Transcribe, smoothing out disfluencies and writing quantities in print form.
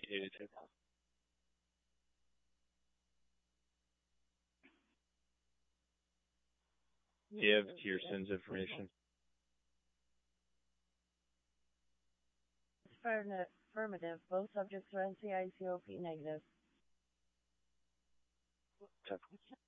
communicated to. You have Kirsten's information. Affirmative. Both subjects are NCICOP negative.